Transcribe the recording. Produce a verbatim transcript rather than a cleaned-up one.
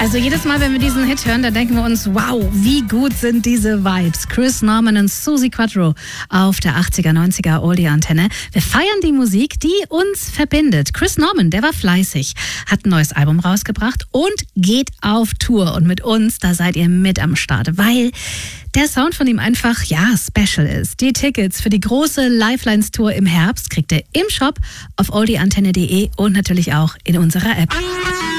Also jedes Mal, wenn wir diesen Hit hören, da denken wir uns, wow, wie gut sind diese Vibes. Chris Norman und Suzi Quatro auf der achtziger, neunziger Oldie-Antenne. Wir feiern die Musik, die uns verbindet. Chris Norman, der war fleißig, hat ein neues Album rausgebracht und geht auf Tour. Und mit uns, da seid ihr mit am Start, weil der Sound von ihm einfach, ja, special ist. Die Tickets für die große Lifelines-Tour im Herbst kriegt ihr im Shop auf oldieantenne punkt de und natürlich auch in unserer App.